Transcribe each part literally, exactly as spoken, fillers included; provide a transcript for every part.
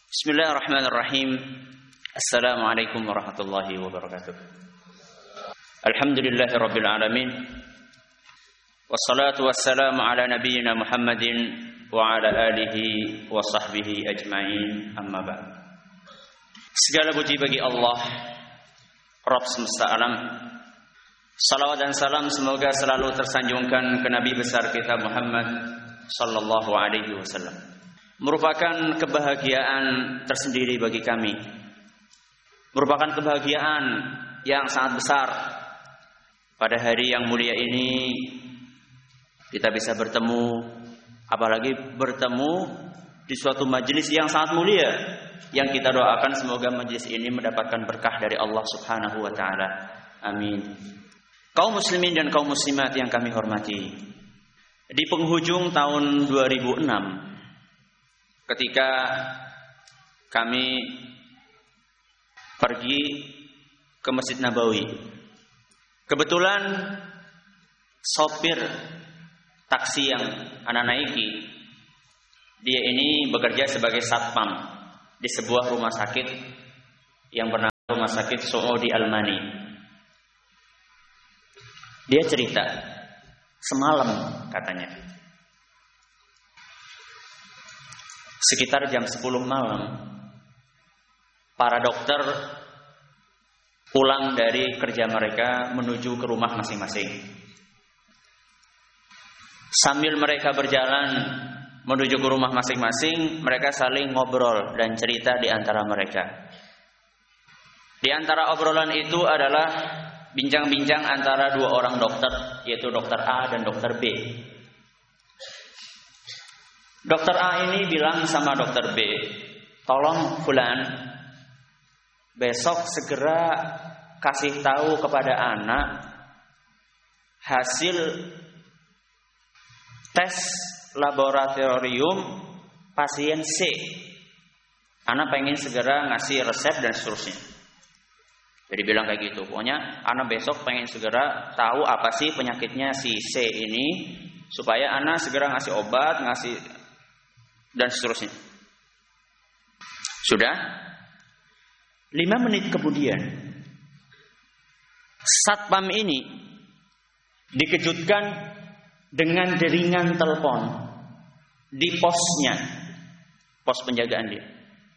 Bismillahirrahmanirrahim. Assalamualaikum warahmatullahi wabarakatuh. Alhamdulillahirabbil alamin. Wassalatu wassalamu ala nabiyyina Muhammadin wa ala alihi wa sahbihi ajmain. Amma ba'd. Segala puji bagi Allah, Rabb semesta alam. Salawat dan salam semoga selalu tersanjungkan ke Nabi besar kita Muhammad sallallahu alaihi wasallam. Merupakan kebahagiaan tersendiri bagi kami. Merupakan kebahagiaan yang sangat besar pada hari yang mulia ini kita bisa bertemu, apalagi bertemu di suatu majelis yang sangat mulia, yang kita doakan semoga majelis ini mendapatkan berkah dari Allah Subhanahu wa taala. Amin. Kaum muslimin dan kaum muslimat yang kami hormati, di penghujung tahun dua ribu enam, ketika kami pergi ke Masjid Nabawi, kebetulan sopir taksi yang anak naiki, dia ini bekerja sebagai satpam di sebuah rumah sakit yang bernama Rumah Sakit Saudi Al-Mani. Dia cerita, semalam katanya, sekitar jam sepuluh malam, para dokter pulang dari kerja mereka menuju ke rumah masing-masing. Sambil mereka berjalan menuju ke rumah masing-masing, mereka saling ngobrol dan cerita di antara mereka. Di antara obrolan itu adalah bincang-bincang antara dua orang dokter, yaitu dokter A dan dokter B. Dokter A ini bilang sama dokter B, tolong fulan, besok segera kasih tahu kepada anak hasil tes laboratorium pasien C. Anak pengen segera ngasih resep dan seterusnya. Jadi bilang kayak gitu, pokoknya anak besok pengen segera tahu apa sih penyakitnya si C ini, supaya anak segera ngasih obat, ngasih dan seterusnya. Sudah lima menit kemudian, satpam ini dikejutkan dengan deringan telepon di posnya, pos penjagaan dia.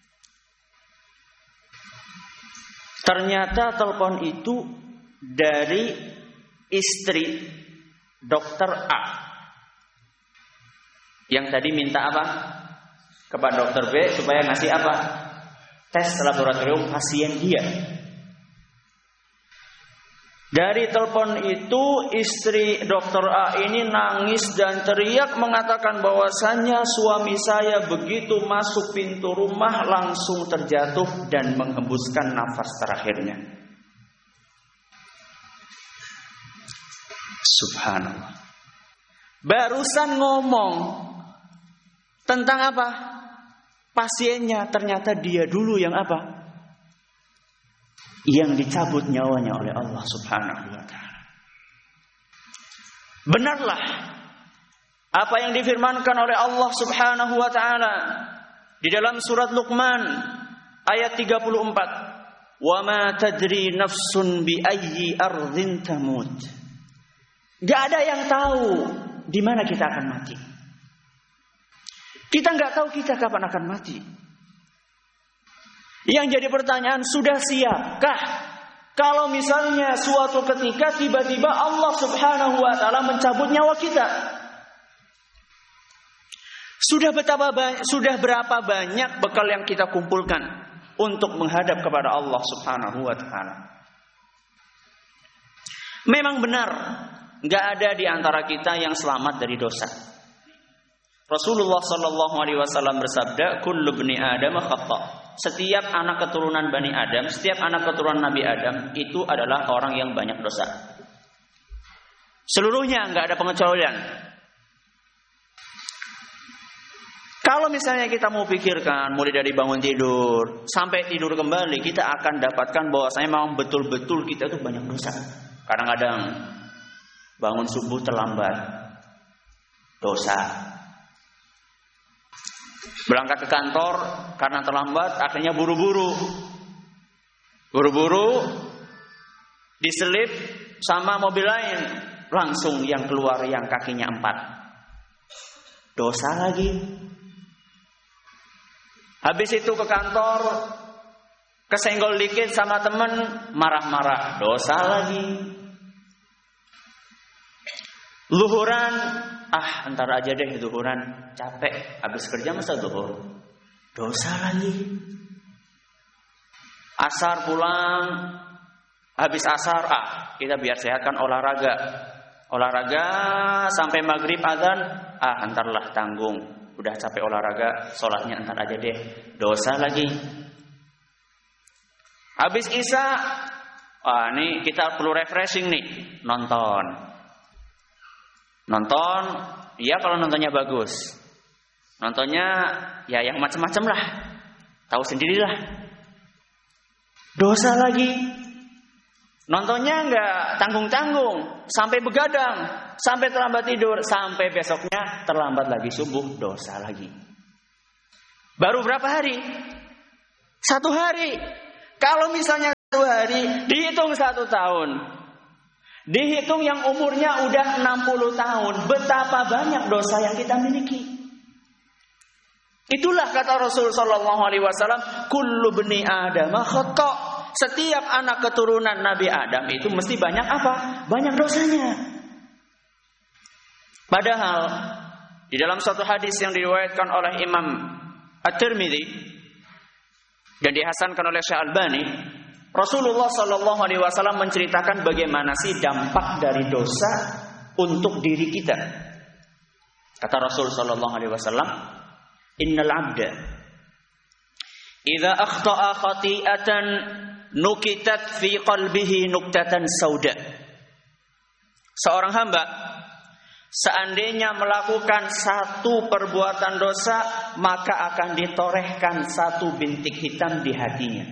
Ternyata telepon itu dari istri dokter A, yang tadi minta apa kepada dokter B supaya ngasih apa? Tes laboratorium pasien dia. Dari telepon itu istri dokter A ini nangis dan teriak mengatakan bahwasannya suami saya begitu masuk pintu rumah langsung terjatuh dan menghembuskan nafas terakhirnya. Subhanallah. Barusan ngomong tentang apa? Pasiennya, ternyata dia dulu yang apa? Yang dicabut nyawanya oleh Allah Subhanahu wa taala. Benarlah apa yang difirmankan oleh Allah Subhanahu wa taala di dalam surat Luqman ayat tiga puluh empat. Wa ma tadri nafsun bi ayyi ardhin tamut. Enggak ada yang tahu di mana kita akan mati. Kita enggak tahu kita kapan akan mati. Yang jadi pertanyaan, sudah siapkah kalau misalnya suatu ketika tiba-tiba Allah Subhanahu wa taala mencabut nyawa kita? Sudah betapa banyak, sudah berapa banyak bekal yang kita kumpulkan untuk menghadap kepada Allah Subhanahu wa taala? Memang benar, enggak ada di antara kita yang selamat dari dosa. Rasulullah sallallahu alaihi wasallam bersabda, kullu bni Adam khata'. Setiap anak keturunan Bani Adam, setiap anak keturunan Nabi Adam itu adalah orang yang banyak dosa. Seluruhnya, enggak ada pengecualian. Kalau misalnya kita mau pikirkan mulai dari bangun tidur sampai tidur kembali, kita akan dapatkan bahwasanya memang betul-betul kita itu banyak dosa. Kadang-kadang bangun subuh terlambat, dosa. Berangkat ke kantor karena terlambat, akhirnya buru-buru. Buru-buru diselip sama mobil lain, langsung yang keluar yang kakinya empat. Dosa lagi. Habis itu ke kantor, kesenggol dikit sama temen, marah-marah, dosa lagi. Luhuran, ah entar aja deh luhuran, capek, habis kerja masa luhur, dosa lagi. Asar pulang, habis asar, ah kita biar sehat kan olahraga, olahraga sampai maghrib azan, ah entarlah tanggung, udah capek olahraga, sholatnya entar aja deh, dosa lagi. Habis isya, ah nih kita perlu refreshing nih, nonton. Nonton, ya kalau nontonnya bagus. Nontonnya ya yang macam-macam lah. Tahu sendirilah. Dosa lagi. Nontonnya enggak tanggung-tanggung, sampai begadang, sampai terlambat tidur, sampai besoknya terlambat lagi subuh, dosa lagi. Baru berapa hari? Satu hari. Kalau misalnya satu hari, dihitung satu tahun. Dihitung yang umurnya udah enam puluh tahun. Betapa banyak dosa yang kita miliki. Itulah kata Rasul sallallahu alaihi wasallam, kullu bani Adam khata'. Setiap anak keturunan Nabi Adam itu mesti banyak apa? Banyak dosanya. Padahal di dalam suatu hadis yang diriwayatkan oleh Imam At-Tirmidzi dan dihasankan oleh Syekh Albani, Rasulullah sallallahu alaihi wasallam menceritakan bagaimana sih dampak dari dosa untuk diri kita. Kata Rasul sallallahu alaihi wasallam, "Innal 'abda idza akhta'a khati'atan nukitat fi qalbihi nuktatan sauda." Seorang hamba seandainya melakukan satu perbuatan dosa, maka akan ditorehkan satu bintik hitam di hatinya.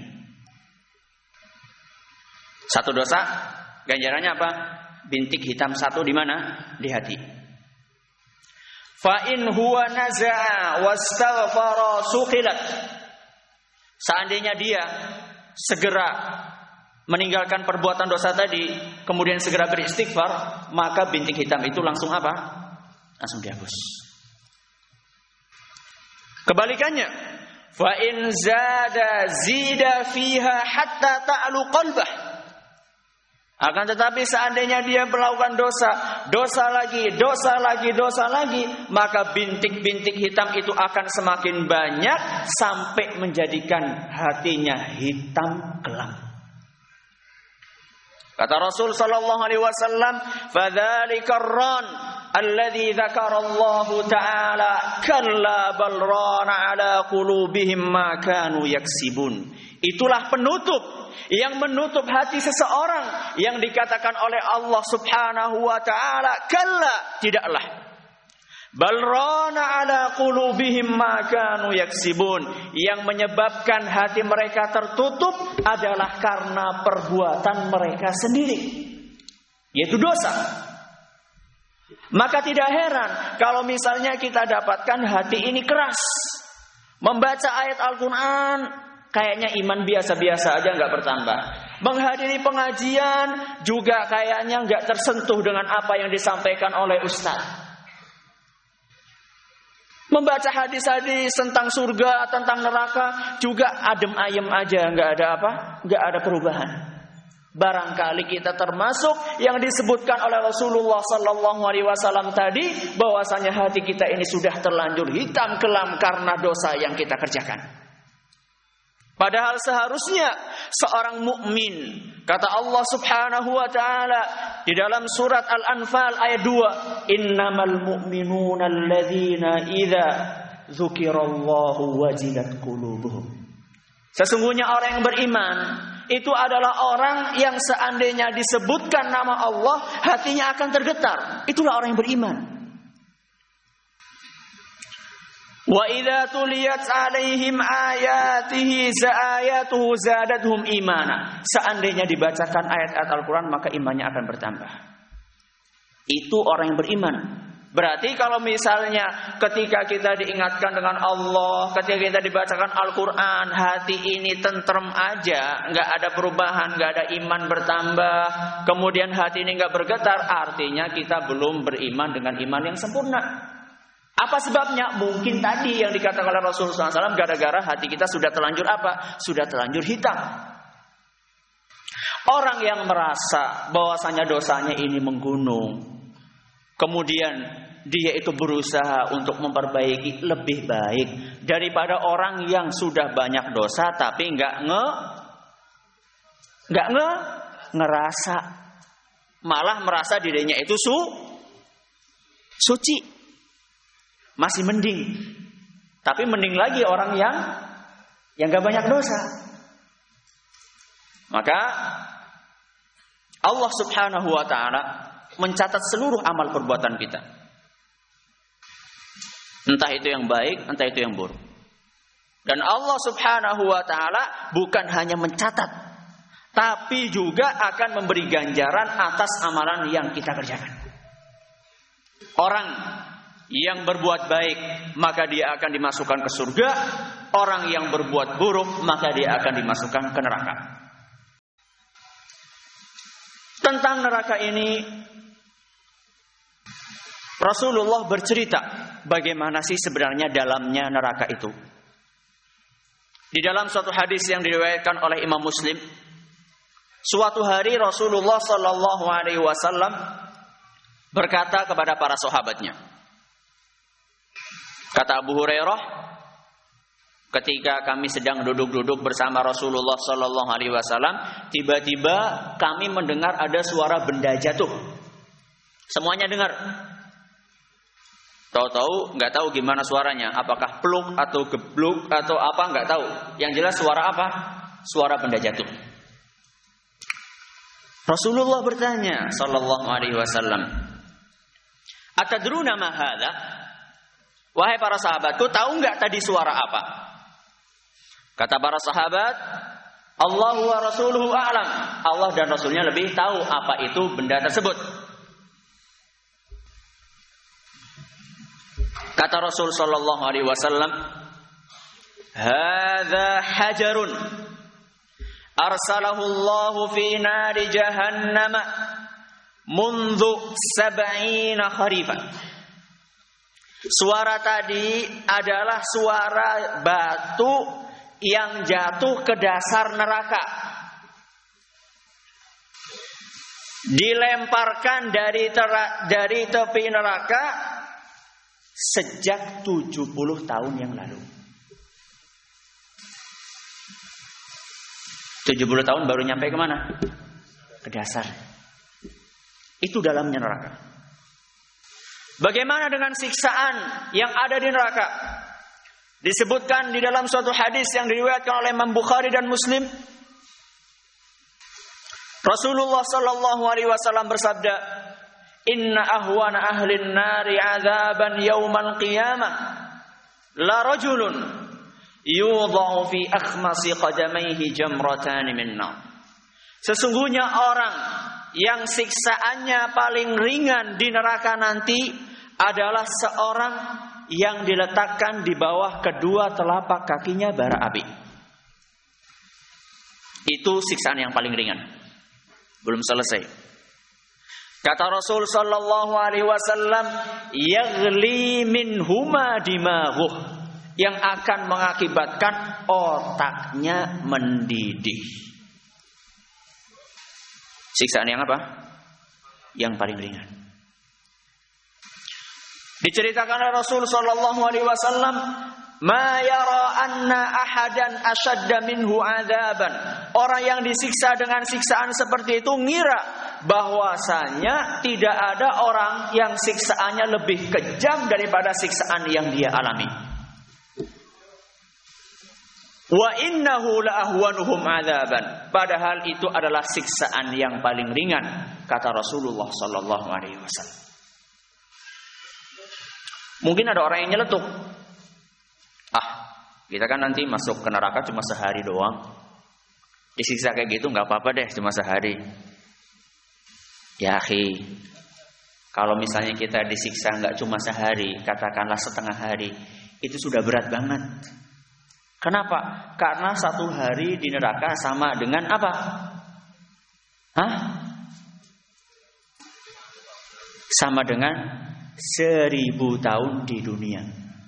Satu dosa, ganjarannya apa? Bintik hitam satu di mana? Di hati. Fa in huwa naza'a wastaghfara suqilat. Seandainya dia segera meninggalkan perbuatan dosa tadi, kemudian segera beristighfar, maka bintik hitam itu langsung apa? Langsung dihapus. Kebalikannya, fa in zada zida fiha hatta ta'lu qalbah. Akan tetapi seandainya dia melakukan dosa, dosa lagi, dosa lagi, dosa lagi, maka bintik-bintik hitam itu akan semakin banyak sampai menjadikan hatinya hitam kelam. Kata Rasul sallallahu alaihi wasallam, "Fadzalika ar-ran alladzi dzakarallahu ta'ala kalla bal rana 'ala qulubihim ma kanu yaksibun." Itulah penutup yang menutup hati seseorang yang dikatakan oleh Allah Subhanahu wa taala, kalla, tidaklah. Bal rana 'ala qulubihim ma kanu yaksibun. Yang menyebabkan hati mereka tertutup adalah karena perbuatan mereka sendiri, yaitu dosa. Maka tidak heran kalau misalnya kita dapatkan hati ini keras, membaca ayat Al-Quran kayaknya iman biasa-biasa aja, nggak bertambah. Menghadiri pengajian juga kayaknya nggak tersentuh dengan apa yang disampaikan oleh ustaz. Membaca hadis-hadis tentang surga, tentang neraka juga adem ayem aja, nggak ada apa, nggak ada perubahan. Barangkali kita termasuk yang disebutkan oleh Rasulullah Sallallahu Alaihi Wasallam tadi, bahwasanya hati kita ini sudah terlanjur hitam kelam karena dosa yang kita kerjakan. Padahal seharusnya seorang mukmin, kata Allah Subhanahu wa taala di dalam surat Al-Anfal ayat dua, "Innamal mu'minuna alladzina idza dzukirallahu wajilat qulubuhum." Sesungguhnya orang yang beriman itu adalah orang yang seandainya disebutkan nama Allah, hatinya akan tergetar. Itulah orang yang beriman. Wa idza tuliyat 'alaihim ayatihi za'ayatuhu zadatuhum imana. Seandainya dibacakan ayat-ayat Al-Qur'an, maka imannya akan bertambah. Itu orang yang beriman. Berarti kalau misalnya ketika kita diingatkan dengan Allah, ketika kita dibacakan Al-Quran, hati ini tentrem aja, nggak ada perubahan, nggak ada iman bertambah, kemudian hati ini nggak bergetar, artinya kita belum beriman dengan iman yang sempurna. Apa sebabnya? Mungkin tadi yang dikatakan oleh Rasulullah shallallahu alaihi wasallam, gara-gara hati kita sudah terlanjur apa? Sudah terlanjur hitam. Orang yang merasa bahwasanya dosanya ini menggunung, kemudian dia itu berusaha untuk memperbaiki, lebih baik daripada orang yang sudah banyak dosa tapi nggak nge nggak nge ngerasa, malah merasa dirinya itu su suci, masih mending. Tapi mending lagi orang yang yang nggak banyak dosa. Maka Allah Subhanahu wa taala mencatat seluruh amal perbuatan kita. Entah itu yang baik, entah itu yang buruk. Dan Allah Subhanahu wa taala bukan hanya mencatat, tapi juga akan memberi ganjaran atas amalan yang kita kerjakan. Orang yang berbuat baik, maka dia akan dimasukkan ke surga. Orang yang berbuat buruk, maka dia akan dimasukkan ke neraka. Tentang neraka ini, Rasulullah bercerita bagaimana sih sebenarnya dalamnya neraka itu. Di dalam suatu hadis yang diriwayatkan oleh Imam Muslim, suatu hari Rasulullah Shallallahu Alaihi Wasallam berkata kepada para sahabatnya. Kata Abu Hurairah, ketika kami sedang duduk-duduk bersama Rasulullah Shallallahu Alaihi Wasallam, tiba-tiba kami mendengar ada suara benda jatuh. Semuanya dengar. Tahu-tahu nggak tahu gimana suaranya, apakah pluk atau gebluk atau apa nggak tahu. Yang jelas suara apa? Suara benda jatuh. Rasulullah bertanya Shallallahu Alaihi Wasallam, atadruna ma hadza? Wahai para sahabatku, tahu nggak tadi suara apa? Kata para sahabat, Allah wa rasuluhu a'lam. Allah dan Rasulnya lebih tahu apa itu benda tersebut. Kata Rasul sallallahu alaihi wasallam, "Hadza hajarun arsalahu Allah fi nari jahannam mundu sab'ina kharifan." Suara tadi adalah suara batu yang jatuh ke dasar neraka, dilemparkan dari tera, dari tepi neraka sejak tujuh puluh tahun yang lalu. tujuh puluh tahun baru nyampe kemana? Ke dasar. Itu dalamnya neraka. Bagaimana dengan siksaan yang ada di neraka? Disebutkan di dalam suatu hadis yang diriwayatkan oleh Imam Bukhari dan Muslim, Rasulullah sallallahu alaihi wasallam bersabda, "Inna ahwana ahlin nari 'adzaban yaumal qiyamah la rajulun yudha'u fi akhmasi qadamayhi jamratan min nar." Sesungguhnya orang yang siksaannya paling ringan di neraka nanti adalah seorang yang diletakkan di bawah kedua telapak kakinya bara api. Itu siksaan yang paling ringan. Belum selesai. Kata Rasul sallallahu alaihi wasallam, "Yaghli minhuma dimaghuh," yang akan mengakibatkan otaknya mendidih. Siksaan yang apa? Yang paling ringan. Diceritakan oleh Rasul sallallahu alaihi wasallam, "Ma yara anna ahadan ashadda minhu 'adzaban." Orang yang disiksa dengan siksaan seperti itu ngira bahwasanya tidak ada orang yang siksaannya lebih kejam daripada siksaan yang dia alami. Wa innahu la ahwanuhum 'adzaban. Padahal itu adalah siksaan yang paling ringan, kata Rasulullah sallallahu alaihi wasallam. Mungkin ada orang yang nyeletuk, ah, kita kan nanti masuk ke neraka cuma sehari doang. Disiksa kayak gitu nggak apa-apa deh, cuma sehari. Ya akhi, Kalau misalnya kita disiksa nggak cuma sehari, katakanlah setengah hari, itu sudah berat banget. Kenapa? Karena satu hari di neraka sama dengan apa? Hah? Sama dengan seribu tahun di dunia.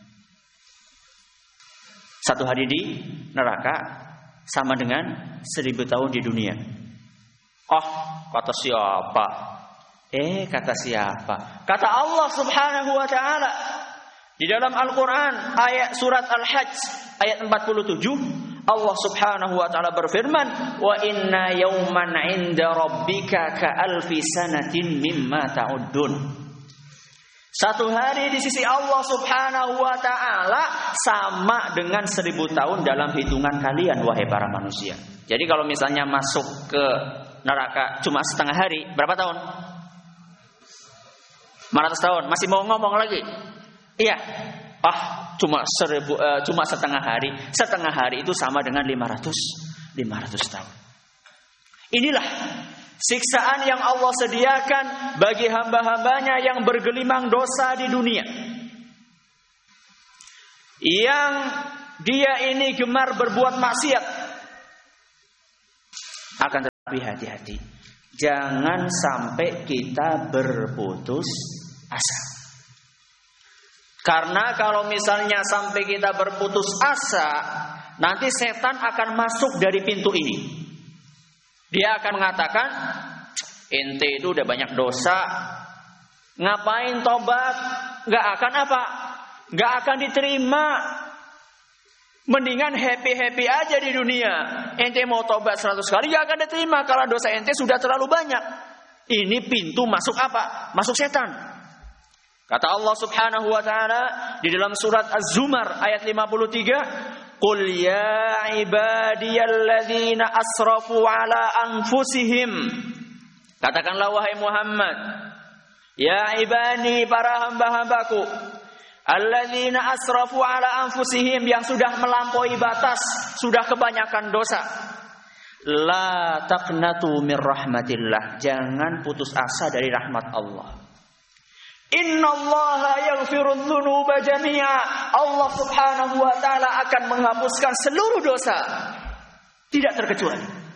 Satu hari di neraka sama dengan seribu tahun di dunia. Oh, kata siapa? Eh, kata siapa? Kata Allah Subhanahu wa ta'ala di dalam Al-Quran ayat surat Al-Hajj ayat empat puluh tujuh, Allah Subhanahu wa ta'ala berfirman, wa inna yawman 'inda rabbika ka alfi sanatin mimma ta'uddun. Satu hari di sisi Allah Subhanahu wa ta'ala sama dengan seribu tahun dalam hitungan kalian, wahai para manusia. Jadi kalau misalnya masuk ke neraka cuma setengah hari, berapa tahun? lima ratus tahun. Masih mau ngomong lagi? Iya. Ah, cuma seribu, uh, cuma setengah hari. Setengah hari itu sama dengan lima ratus tahun. Inilah siksaan yang Allah sediakan bagi hamba-hambanya yang bergelimang dosa di dunia. Yang dia ini gemar berbuat maksiat. Akan tetapi hati-hati. Jangan sampai kita berputus asa. Karena kalau misalnya sampai kita berputus asa, nanti setan akan masuk dari pintu ini. Dia akan mengatakan, ente itu udah banyak dosa, ngapain tobat? Gak akan apa? Gak akan diterima. Mendingan happy-happy aja di dunia. Ente mau tobat seratus kali gak akan diterima karena dosa ente sudah terlalu banyak. Ini pintu masuk apa? Masuk setan. Kata Allah Subhanahu wa ta'ala di dalam surat Az-Zumar ayat lima puluh tiga, qul ya ibadiyalladzina asrafu ala anfusihim. Katakanlah wahai Muhammad, ya ibadi, para hamba-hambaku, alladzina asrafu ala anfusihim, yang sudah melampaui batas, sudah kebanyakan dosa. La taqnatu mir rahmatillah, jangan putus asa dari rahmat Allah. Innallaha yaghfirudz dzunuba jami'a, Allah Subhanahu wa ta'ala akan menghapuskan seluruh dosa, tidak terkecuali.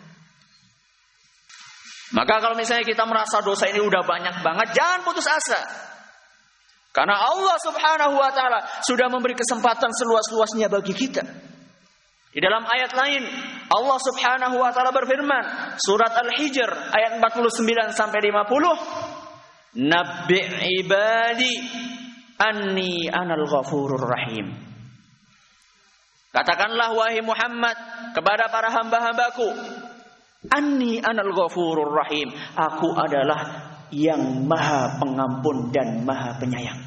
Maka kalau misalnya kita merasa dosa ini udah banyak banget, jangan putus asa. Karena Allah Subhanahu wa ta'ala sudah memberi kesempatan seluas-luasnya bagi kita. Di dalam ayat lain, Allah Subhanahu wa ta'ala berfirman, surat Al-Hijr ayat empat puluh sembilan sampai lima puluh, Nabbi' ibadi anni anal ghafurur rahim. Katakanlah wahai Muhammad kepada para hamba-hambaku, anni anal ghafurur rahim, aku adalah yang maha pengampun dan maha penyayang.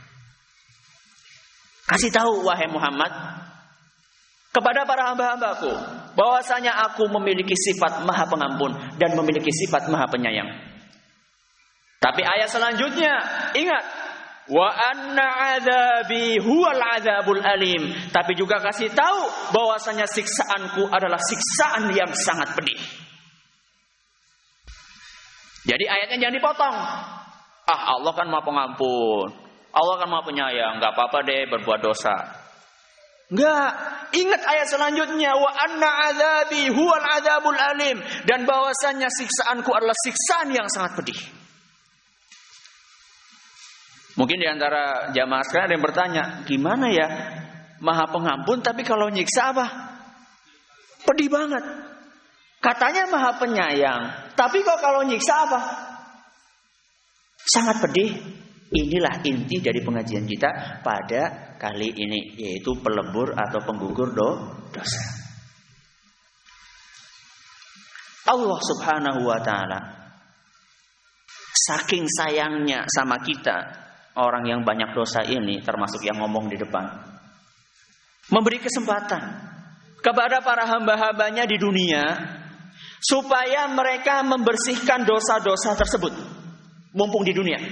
Kasih tahu wahai Muhammad kepada para hamba-hambaku bahwasanya aku memiliki sifat maha pengampun dan memiliki sifat maha penyayang. Tapi ayat selanjutnya, ingat, wa anna adzabi huwal adzabul alim. Tapi juga kasih tahu bahwasanya siksaanku adalah siksaan yang sangat pedih. Jadi ayatnya jangan dipotong. Ah, Allah kan Maha Pengampun, Allah kan Maha Penyayang, enggak apa-apa deh berbuat dosa. Enggak, ingat ayat selanjutnya, wa anna adzabi huwal adzabul alim, dan bahwasanya siksaanku adalah siksaan yang sangat pedih. Mungkin di antara jamaah sekalian ada yang bertanya, gimana ya Maha Pengampun tapi kalau nyiksa apa? Pedih banget. Katanya Maha Penyayang, tapi kok kalau nyiksa apa? Sangat pedih. Inilah inti dari pengajian kita pada kali ini, yaitu pelebur atau penggugur do, dosa. Allah Subhanahu wa ta'ala saking sayangnya sama kita, orang yang banyak dosa ini, termasuk yang ngomong di depan, memberi kesempatan kepada para hamba-hambanya di dunia supaya mereka membersihkan dosa-dosa tersebut mumpung di dunia,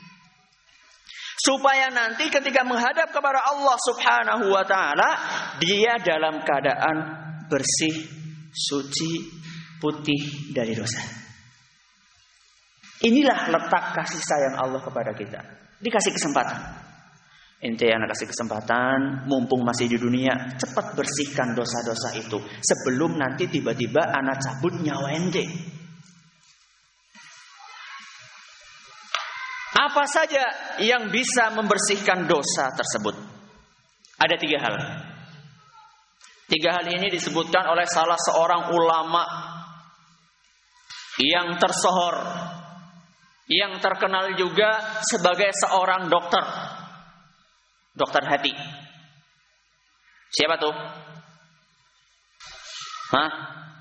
supaya nanti ketika menghadap kepada Allah Subhanahu wa ta'ala, dia dalam keadaan bersih, suci, putih dari dosa. Inilah letak kasih sayang Allah kepada kita. Dikasih kesempatan. Ente anak kasih kesempatan, mumpung masih di dunia, cepat bersihkan dosa-dosa itu sebelum nanti tiba-tiba anak cabut nyawa ente. Apa saja yang bisa membersihkan dosa tersebut? Ada tiga hal. Tiga hal ini disebutkan oleh salah seorang ulama yang tersohor, yang terkenal juga sebagai seorang dokter, dokter hati. Siapa tuh? Hah?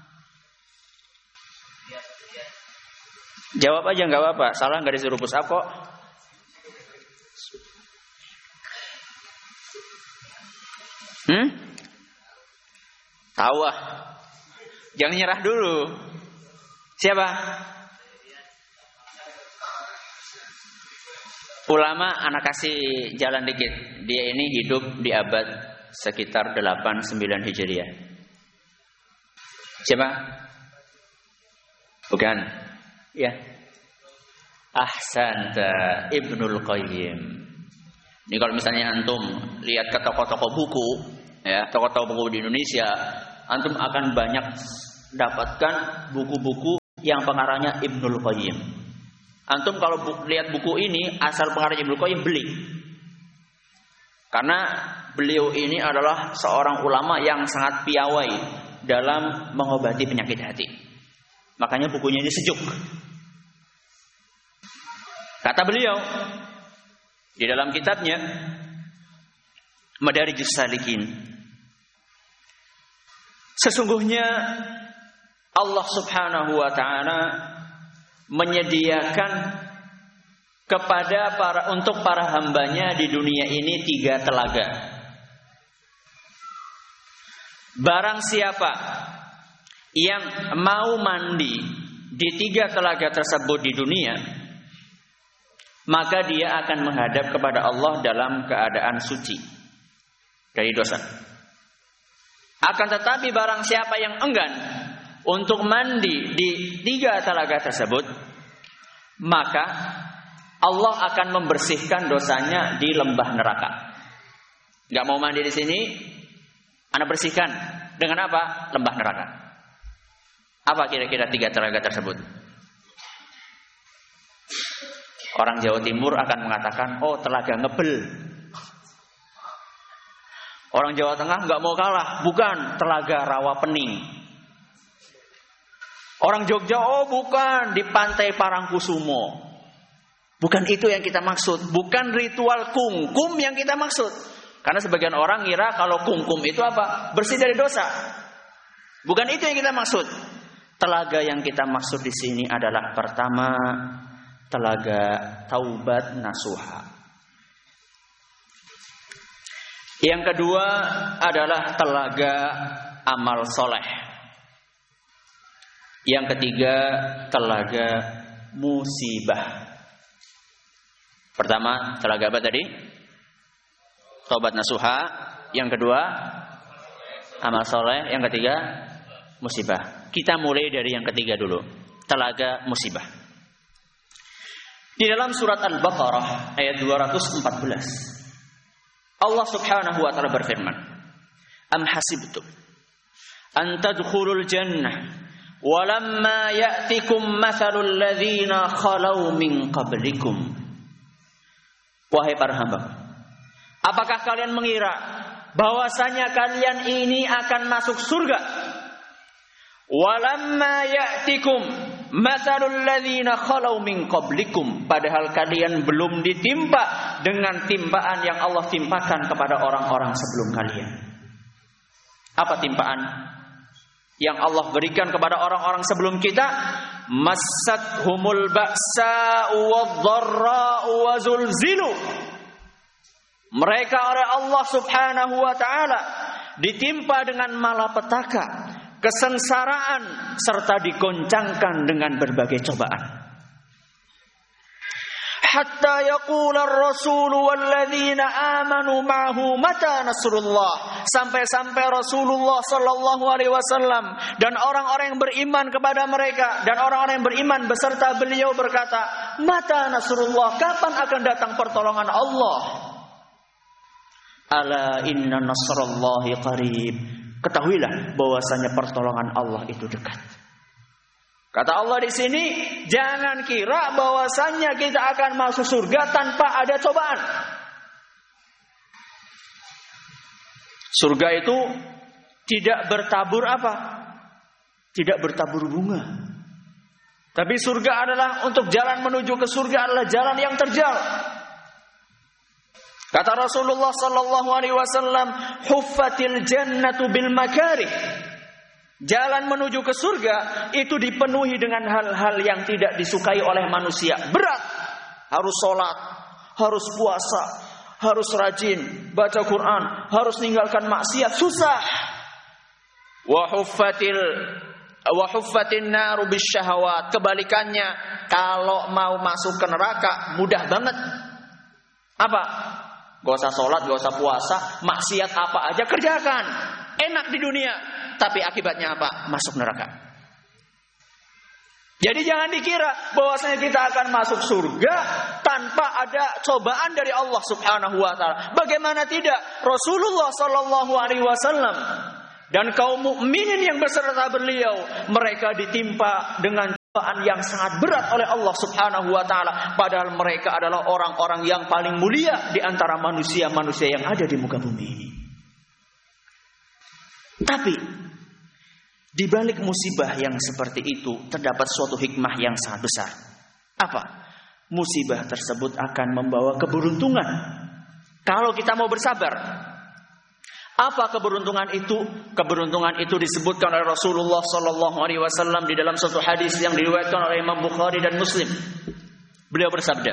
Jawab aja nggak apa-apa, salah nggak disuruh push up kok. Hmm? Tahu ah. Jangan nyerah dulu. Siapa? Ulama anak kasih jalan dikit. Dia ini hidup di abad sekitar delapan sembilan Hijriah. Siapa? Bukan. Ya. Ahsanta Ibnul Qayyim. Ini kalau misalnya antum lihat ke toko-toko buku, ya, toko-toko buku di Indonesia, antum akan banyak dapatkan buku-buku yang pengarangnya Ibnul Qayyim. Antum kalau bu- lihat buku ini asal pengarangnya Ibnul Qayyim beli. Karena beliau ini adalah seorang ulama yang sangat piawai dalam mengobati penyakit hati. Makanya bukunya ini sejuk. Kata beliau di dalam kitabnya Madarijus Salikin, sesungguhnya Allah Subhanahu wa taala menyediakan kepada para untuk para hambanya di dunia ini tiga telaga. Barang siapa yang mau mandi di tiga telaga tersebut di dunia, maka dia akan menghadap kepada Allah dalam keadaan suci dari dosa. Akan tetapi barang siapa yang enggan untuk mandi di tiga telaga tersebut, maka Allah akan membersihkan dosanya di lembah neraka. Gak mau mandi di sini, Anda bersihkan dengan apa? Lembah neraka. Apa kira-kira tiga telaga tersebut? Orang Jawa Timur akan mengatakan, oh telaga Ngebel. Orang Jawa Tengah nggak mau kalah, bukan, telaga Rawapening. Orang Jogja, oh bukan, di pantai Parangkusumo. Bukan itu yang kita maksud, bukan ritual kungkum yang kita maksud. Karena sebagian orang ngira kalau kungkum itu apa? Bersih dari dosa. Bukan itu yang kita maksud. Telaga yang kita maksud di sini adalah pertama, telaga taubat nasuha. Yang kedua adalah telaga amal soleh. Yang ketiga telaga musibah. Pertama telaga apa tadi? Taubat nasuha. Yang kedua amal soleh. Yang ketiga musibah. Kita mulai dari yang ketiga dulu. Telaga musibah. Di dalam surat Al-Baqarah ayat dua ratus empat belas, Allah Subhanahu wa taala berfirman, "Am hasibtum an tadkhulul jannah walamma ya'tikum mathalul ladzina khalau min qablikum." Wahai para hamba, apakah kalian mengira bahwasanya kalian ini akan masuk surga? Walamma ya'tikum mathalul ladzina khalau min qablikum, padahal kalian belum ditimpa dengan timpaan yang Allah timpakan kepada orang-orang sebelum kalian. Apa timpaan yang Allah berikan kepada orang-orang sebelum kita? Massathumul ba'sa'u wadh-dharra'u wa zulzilu. Mereka oleh Allah Subhanahu wa taala ditimpa dengan malapetaka, kesengsaraan, serta digoncangkan dengan berbagai cobaan. hatta yaqula ar-rasul walladzina amanu ma'ahu mata nasrullah, sampai-sampai Rasulullah sallallahu alaihi wasallam dan orang-orang yang beriman kepada mereka dan orang-orang yang beriman beserta beliau berkata, mata nasrullah, kapan akan datang pertolongan Allah? Ala inna nasrallahi qarib, ketahuilah bahwasanya pertolongan Allah itu dekat. Kata Allah di sini, jangan kira bahwasannya kita akan masuk surga tanpa ada cobaan. Surga itu tidak bertabur apa? Tidak bertabur bunga. Tapi surga adalah, untuk jalan menuju ke surga adalah jalan yang terjal. Kata Rasulullah sallallahu alaihi wasallam, huffatil jannatu bil makarih. Jalan menuju ke surga itu dipenuhi dengan hal-hal yang tidak disukai oleh manusia. Berat. Harus sholat, harus puasa, harus rajin baca Quran, harus meninggalkan maksiat. Susah. Wa huffatil wa huffatin naru bisyahawat. Kebalikannya, kalau mau masuk ke neraka mudah banget. Apa? Gak usah sholat, gak usah puasa, maksiat apa aja kerjakan. Enak di dunia. Tapi akibatnya apa? Masuk neraka. Jadi jangan dikira bahwasanya kita akan masuk surga tanpa ada cobaan dari Allah Subhanahu wa taala. Bagaimana tidak? Rasulullah sallallahu alaihi wasallam dan kaum mukminin yang beserta beliau, mereka ditimpa dengan cobaan yang sangat berat oleh Allah Subhanahu wa taala, padahal mereka adalah orang-orang yang paling mulia di antara manusia-manusia yang ada di muka bumi ini. Tapi di balik musibah yang seperti itu terdapat suatu hikmah yang sangat besar. Apa? Musibah tersebut akan membawa keberuntungan kalau kita mau bersabar. Apa keberuntungan itu? Keberuntungan itu disebutkan oleh Rasulullah sallallahu alaihi wasallam di dalam suatu hadis yang diriwayatkan oleh Imam Bukhari dan Muslim. Beliau bersabda,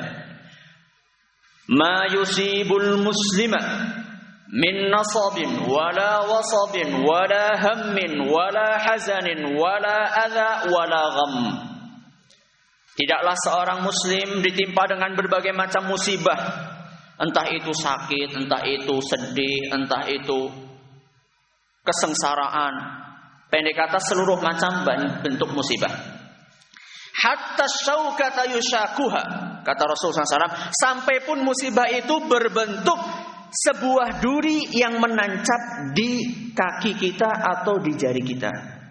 "Ma yusibul muslima min nasabin wala wasabin wala hammin wala hazanin wala adha wala gham." Tidaklah seorang muslim ditimpa dengan berbagai macam musibah, entah itu sakit, entah itu sedih, entah itu kesengsaraan, pendek kata seluruh macam bentuk musibah. Hatta syaukata yushakuha, kata Rasulullah sallallahu alaihi wasallam, sampai pun musibah itu berbentuk sebuah duri yang menancap di kaki kita atau di jari kita.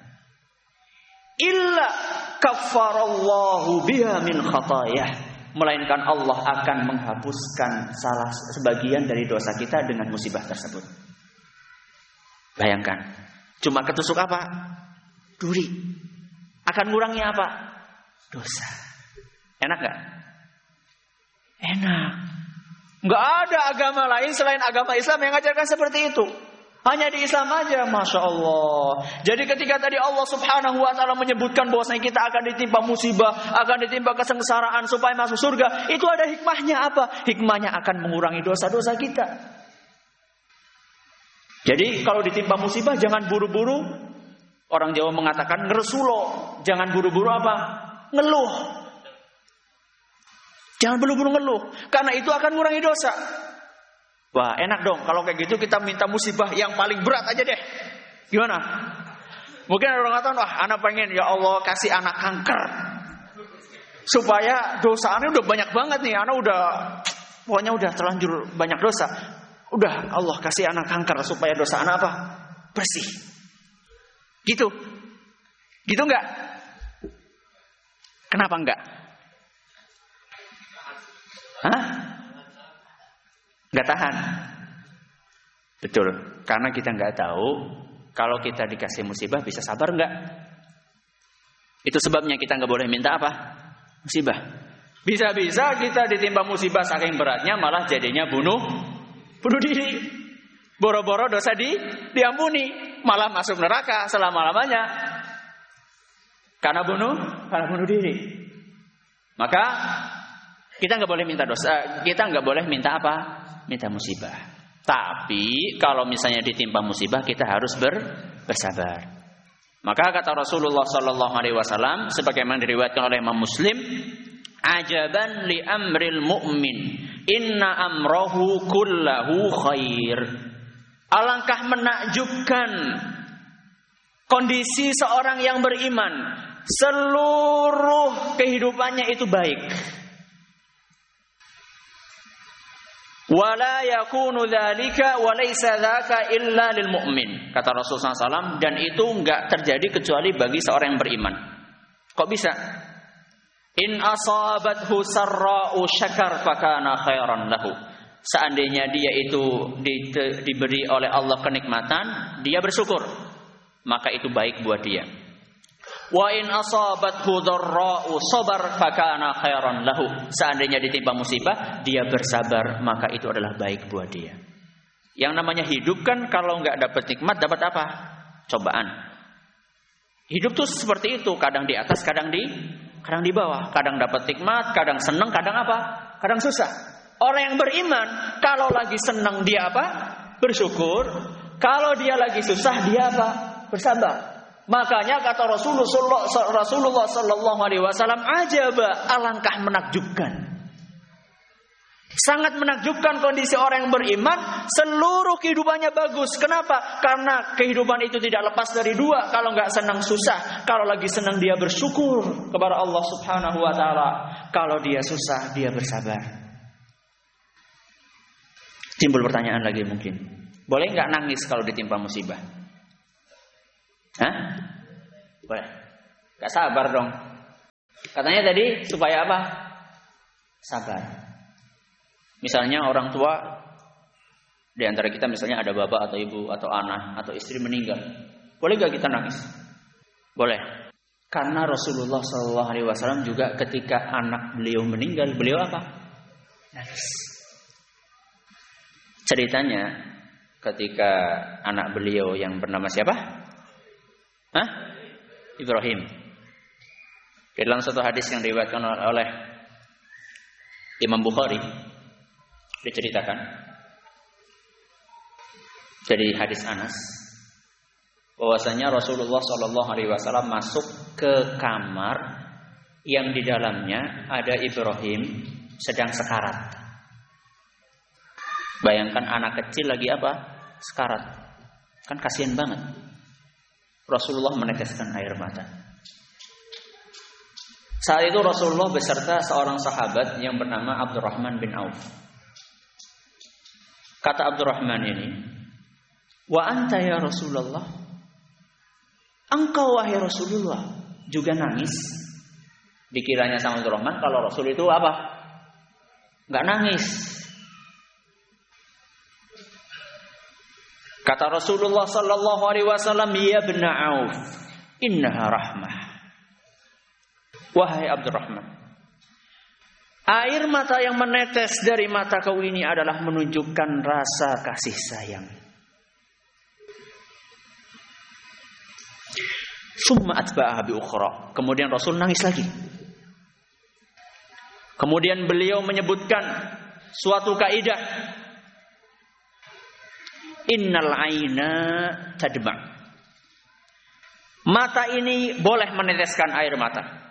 Illa kaffarallahu biha min khatayah, melainkan Allah akan menghapuskan salah sebagian dari dosa kita dengan musibah tersebut. Bayangkan, cuma ketusuk apa? Duri. Akan ngurangnya apa? Dosa. Enak gak? Enak. Nggak ada agama lain selain agama Islam yang mengajarkan seperti itu. Hanya di Islam aja, Masya Allah. Jadi ketika tadi Allah Subhanahu wa ta'ala menyebutkan bahwasanya kita akan ditimpa musibah, akan ditimpa kesengsaraan supaya masuk surga, itu ada hikmahnya apa? Hikmahnya akan mengurangi dosa-dosa kita. Jadi kalau ditimpa musibah jangan buru-buru. Orang Jawa mengatakan ngeresulo. Jangan buru-buru apa? Ngeluh. Jangan buru-buru ngeluh, karena itu akan mengurangi dosa. Wah, enak dong kalau kayak gitu kita minta musibah yang paling berat aja deh. Gimana? Mungkin ada orang kata, wah, anak pengen ya Allah kasih anak kanker, supaya dosa anak udah banyak banget nih, anak udah pokoknya udah terlanjur banyak dosa. Udah Allah kasih anak kanker supaya dosa anak apa? Bersih. Gitu. Gitu enggak? Kenapa enggak? Hah? Enggak tahan. Betul. Karena kita enggak tahu kalau kita dikasih musibah bisa sabar enggak? Itu sebabnya kita enggak boleh minta apa? Musibah. Bisa-bisa kita ditimpa musibah saking beratnya malah jadinya bunuh bunuh diri. Boro-boro dosa di diampuni, malah masuk neraka selama-lamanya. Karena bunuh, karena bunuh diri. Maka kita nggak boleh minta dosa, kita nggak boleh minta apa? Minta musibah. Tapi kalau misalnya ditimpa musibah, kita harus ber, bersabar. Maka kata Rasulullah Sallallahu Alaihi Wasallam, sebagaimana diriwayatkan oleh Imam Muslim, Ajaban li amril mu'min, inna amrahu kullahu khair. Alangkah menakjubkan kondisi seorang yang beriman, seluruh kehidupannya itu baik. Wala yakunu dzalika wa laisa dzaka illa lil mu'min. Kata Rasulullah sallallahu alaihi wasallam, dan itu enggak terjadi kecuali bagi seorang yang beriman. Kok bisa? In asabathu sarra'u syakar fakana khairan lahu. Seandainya dia itu di, diberi oleh Allah kenikmatan, dia bersyukur, maka itu baik buat dia. Wa in asabathu dharra'u sabar fakana khairan lahu. Seandainya ditimpa musibah, dia bersabar, maka itu adalah baik buat dia. Yang namanya hidup kan kalau enggak dapat nikmat, dapat apa? Cobaan. Hidup tuh seperti itu, kadang di atas, kadang di kadang di bawah, kadang dapat nikmat, kadang senang, kadang apa? Kadang susah. Orang yang beriman, kalau lagi senang dia apa? Bersyukur. Kalau dia lagi susah dia apa? Bersabar. Makanya kata Rasulullah Rasulullah sallallahu alaihi wasallam, ajaba, alangkah menakjubkan. Sangat menakjubkan kondisi orang yang beriman, seluruh kehidupannya bagus. Kenapa? Karena kehidupan itu tidak lepas dari dua. Kalau nggak senang susah, kalau lagi senang dia bersyukur kepada Allah Subhanahu wa taala. Kalau dia susah, dia bersabar. Timbul pertanyaan lagi mungkin. Boleh nggak nangis kalau ditimpa musibah? Hah? Boleh. Nggak sabar dong. Katanya tadi supaya apa? Sabar. Misalnya orang tua di antara kita, misalnya ada bapak atau ibu atau anak atau istri meninggal, boleh gak kita nangis? Boleh. Karena Rasulullah shallallahu alaihi wasallam juga ketika anak beliau meninggal, beliau apa? Nangis. Ceritanya ketika anak beliau yang bernama siapa? Hah? Ibrahim. Di dalam satu hadis yang diriwayatkan oleh Imam Bukhari, diceritakan dari hadis Anas bahwasanya Rasulullah shallallahu alaihi wasallam masuk ke kamar yang di dalamnya ada Ibrahim sedang sekarat. Bayangkan anak kecil lagi apa? Sekarat. Kan kasihan banget. Rasulullah meneteskan air mata. Saat itu Rasulullah beserta seorang sahabat yang bernama Abdurrahman bin Auf. Kata Abdurrahman ini, wa anta ya Rasulullah, engkau wahai Rasulullah juga nangis. Dikiranya sama Abdurrahman kalau Rasul itu apa? Enggak nangis. Kata Rasulullah sallallahu alaihi wasallam, ya ibn Auf, innaha rahmah. Wahai Abdurrahman, air mata yang menetes dari mata kau ini adalah menunjukkan rasa kasih sayang. Summa atba'aha bi ukhra. Kemudian Rasul nangis lagi. Kemudian beliau menyebutkan suatu kaidah. Innal aina tadma. Mata ini boleh meneteskan air mata.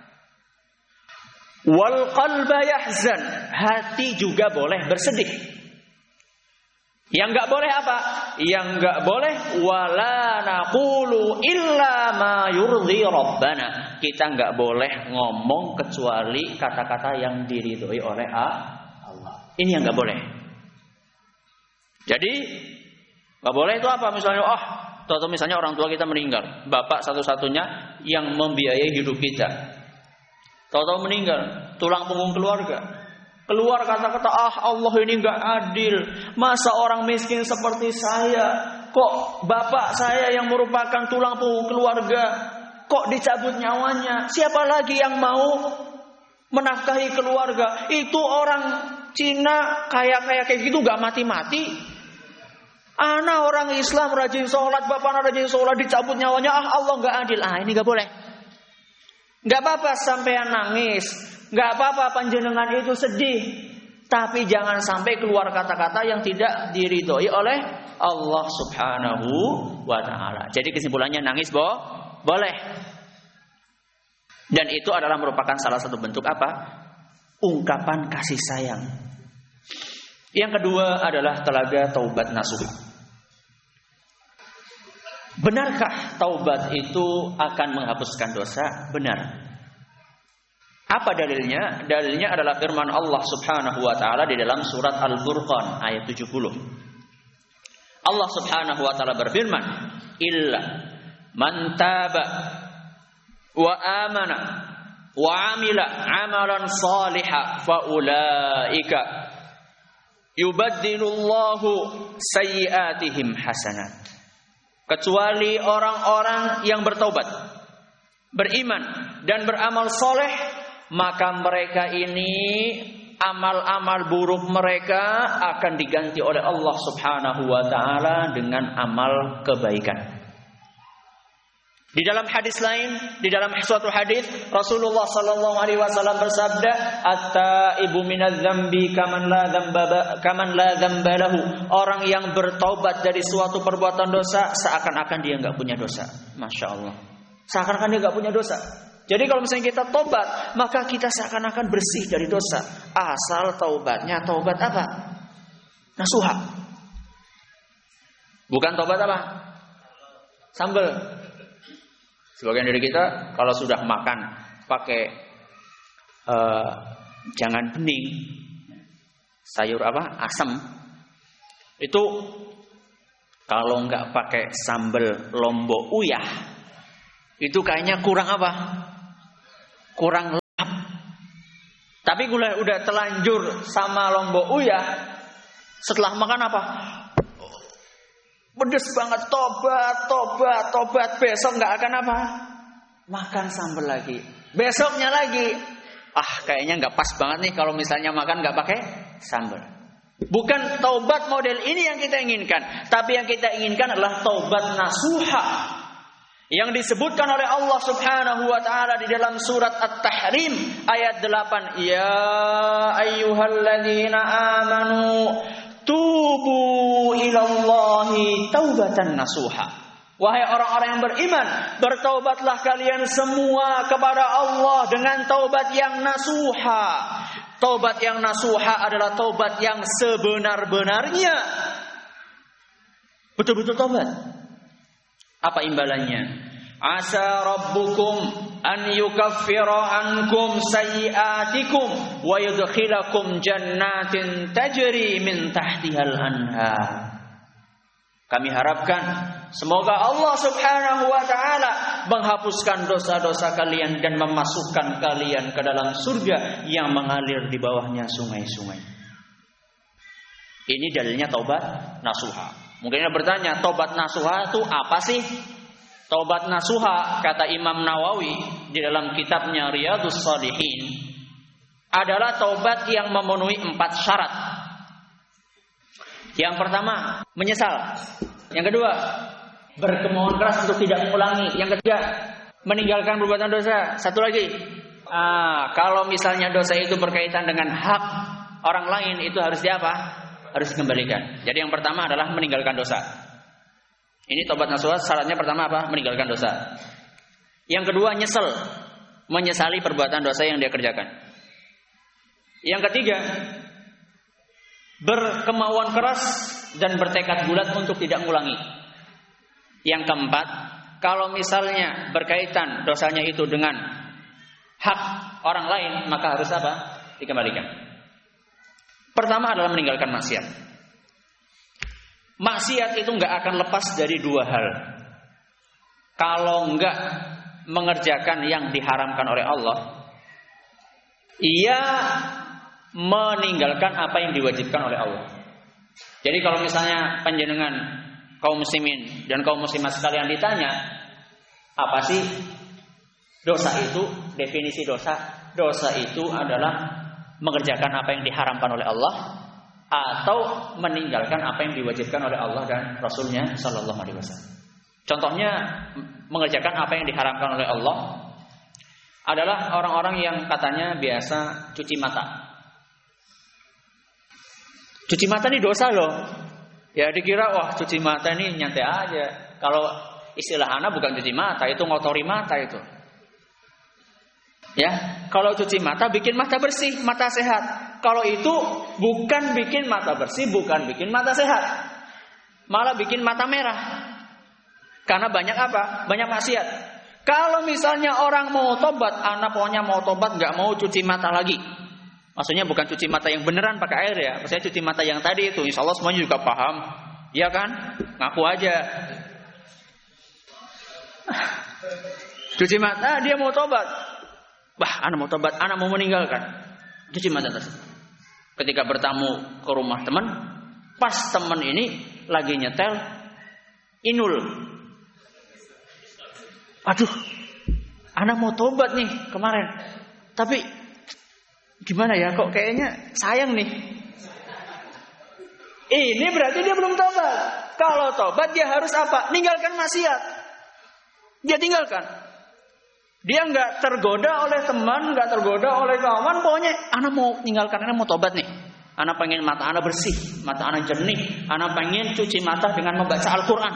Wal qalba yahzan, hati juga boleh bersedih. Yang enggak boleh apa? Yang enggak boleh wala naqulu illa ma yurdi rabbana. Kita enggak boleh ngomong kecuali kata-kata yang diridhoi oleh Allah. Ini yang enggak boleh. Jadi enggak boleh itu apa? Misalnya oh, atau misalnya orang tua kita meninggal, bapak satu-satunya yang membiayai hidup kita. Tahu-tahu meninggal, tulang punggung keluarga. Keluar kata-kata, ah Allah ini enggak adil. Masa orang miskin seperti saya, kok bapak saya yang merupakan tulang punggung keluarga, kok dicabut nyawanya? Siapa lagi yang mau menafkahi keluarga? Itu orang Cina kaya-kaya kayak gitu enggak mati-mati. Anak orang Islam rajin sholat, bapak rajin sholat, dicabut nyawanya, ah Allah enggak adil. Ah ini enggak boleh. Gak apa-apa sampean nangis, gak apa-apa panjenengan itu sedih, tapi jangan sampai keluar kata-kata yang tidak diridhoi oleh Allah Subhanahu wa taala. Jadi kesimpulannya nangis bo, boleh. Dan itu adalah merupakan salah satu bentuk apa? ungkapan kasih sayang. Yang kedua adalah telaga taubat nasuha. Benarkah taubat itu akan menghapuskan dosa? Benar. Apa dalilnya? Dalilnya adalah firman Allah Subhanahu wa taala di dalam surat Al-Furqan ayat tujuh puluh. Allah Subhanahu wa taala berfirman, "Illa man taba wa amana wa amila amalan salihan fa ulaika yubaddilullahu sayyi'atihim hasanat." Kecuali orang-orang yang bertaubat, beriman dan beramal soleh, maka mereka ini amal-amal buruk mereka akan diganti oleh Allah Subhanahu wa taala dengan amal kebaikan. Di dalam hadis lain, di dalam suatu hadis Rasulullah sallallahu alaihi wasallam bersabda, "At-taibu minadz-dzambi kaman la dzamba kaman la dzamba lahu." Orang yang bertaubat dari suatu perbuatan dosa seakan-akan dia enggak punya dosa. Masya Allah. Seakan-akan dia enggak punya dosa. Jadi kalau misalnya kita taubat, maka kita seakan-akan bersih dari dosa. Asal taubatnya taubat apa? Nasuha. Bukan taubat apa? Sambal. Sebagian dari kita kalau sudah makan pakai uh, jangan bening, sayur apa? Asam. Itu kalau nggak pakai sambal lombok uyah, itu kayaknya kurang apa? Kurang lap. Tapi gula udah telanjur sama lombok uyah, setelah makan apa? Pedes banget, tobat, tobat, tobat. Besok nggak akan apa? Makan sambal lagi. Besoknya lagi. Ah, kayaknya nggak pas banget nih kalau misalnya makan nggak pakai sambal. Bukan taubat model ini yang kita inginkan, tapi yang kita inginkan adalah taubat nasuha yang disebutkan oleh Allah Subhanahu wa taala di dalam surat At-Tahrim ayat delapan. Ya ayyuhalladzina amanu tubu ilallahi taubatan nasuha. Wahai orang-orang yang beriman, bertaubatlah kalian semua kepada Allah dengan taubat yang nasuha. Taubat yang nasuha adalah taubat yang sebenar-benarnya. Betul-betul taubat. Apa imbalannya? Asa rabbukum an yukaffira ankum sayyi'atikum wa yudkhilakum jannatin tajri min tahtihal anhar. Kami harapkan semoga Allah Subhanahu wa taala menghapuskan dosa-dosa kalian dan memasukkan kalian ke dalam surga yang mengalir di bawahnya sungai-sungai. Ini dalilnya taubat nasuha. Mungkin Anda bertanya, taubat nasuha itu apa sih? Taubat nasuha, kata Imam Nawawi di dalam kitabnya Riyadhus Shalihin, adalah taubat yang memenuhi empat syarat. Yang pertama, menyesal. Yang kedua, berkemauan keras untuk tidak mengulangi. Yang ketiga, meninggalkan perbuatan dosa. Satu lagi, ah, kalau misalnya dosa itu berkaitan dengan hak orang lain, itu harus diapa? Harus dikembalikan. Jadi yang pertama adalah meninggalkan dosa. Ini taubat nasuha, syaratnya pertama apa? Meninggalkan dosa. Yang kedua, nyesel. Menyesali perbuatan dosa yang dia kerjakan. Yang ketiga, berkemauan keras dan bertekad bulat untuk tidak mengulangi. Yang keempat, kalau misalnya berkaitan dosanya itu dengan hak orang lain, maka harus apa? Dikembalikan. Pertama adalah meninggalkan maksiat. Maksiat itu nggak akan lepas dari dua hal. Kalau nggak mengerjakan yang diharamkan oleh Allah, ia meninggalkan apa yang diwajibkan oleh Allah. Jadi kalau misalnya panjenengan kaum muslimin dan kaum muslimat sekalian ditanya, apa sih dosa itu? Definisi dosa, dosa itu adalah mengerjakan apa yang diharamkan oleh Allah atau meninggalkan apa yang diwajibkan oleh Allah dan Rasulnya Sallallahu Alaihi Wasallam. Contohnya, mengerjakan apa yang diharamkan oleh Allah adalah orang-orang yang katanya biasa cuci mata. Cuci mata ini dosa loh. Ya dikira wah cuci mata ini nyantai aja. Kalau istilah anak bukan cuci mata, itu ngotori mata itu. Ya, kalau cuci mata bikin mata bersih, mata sehat. Kalau itu bukan bikin mata bersih, bukan bikin mata sehat. Malah bikin mata merah. Karena banyak apa? Banyak maksiat. Kalau misalnya orang mau tobat, anak pokoknya mau tobat, nggak mau cuci mata lagi. Maksudnya bukan cuci mata yang beneran pakai air ya. Maksudnya cuci mata yang tadi itu. Insya Allah semuanya juga paham. Iya kan? Ngaku aja. Cuci mata, dia mau tobat. Bah, anak mau tobat, anak mau meninggalkan. Cuci mata tersebut. Ketika bertamu ke rumah teman, pas teman ini lagi nyetel Inul. Aduh, anak mau tobat nih kemarin. Tapi gimana ya, kok kayaknya sayang nih. Ini berarti dia belum tobat. Kalau tobat dia harus apa? Ninggalkan maksiat. Dia tinggalkan. Dia nggak tergoda oleh teman, nggak tergoda oleh kawan. Pokoknya anak mau tinggalkan, anak mau tobat nih. Anak pengen mata anak bersih, mata anak jernih. Anak pengen cuci mata dengan membaca Al-Quran.